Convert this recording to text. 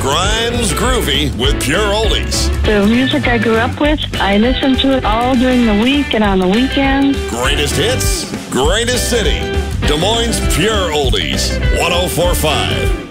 Grimes Groovy with Pure Oldies. The music I grew up with, I listen to it all during the week and on the weekends. Greatest hits, greatest city. Des Moines Pure Oldies, 104.5.